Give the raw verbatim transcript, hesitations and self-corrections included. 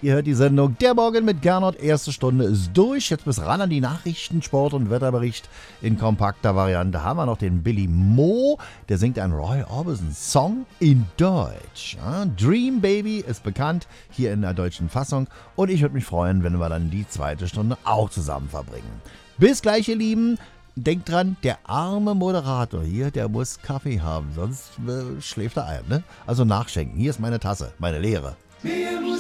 Ihr hört die Sendung Der Morgen mit Gernot. Erste Stunde ist durch. Jetzt bis ran an die Nachrichten, Sport und Wetterbericht in kompakter Variante. Haben wir noch den Billy Mo. Der singt einen Roy Orbison-Song in Deutsch. Ja, Dream Baby ist bekannt, hier in der deutschen Fassung. Und ich würde mich freuen, wenn wir dann die zweite Stunde auch zusammen verbringen. Bis gleich, ihr Lieben. Denkt dran, der arme Moderator hier, der muss Kaffee haben, sonst äh, schläft er ein. Ne? Also nachschenken. Hier ist meine Tasse, meine leere. Me and